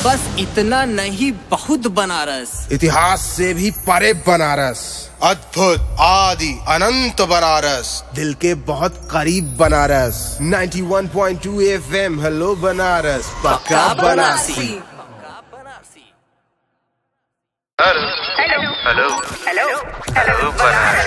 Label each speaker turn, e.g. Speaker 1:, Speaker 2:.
Speaker 1: बस इतना नहीं, बहुत बनारस।
Speaker 2: इतिहास से भी परे बनारस,
Speaker 3: अद्भुत आदि अनंत बनारस,
Speaker 2: दिल के बहुत करीब बनारस। 91.2 FM, हेलो बनारस, पक्का Banarasi.
Speaker 4: Hello hello hello hello Banaras.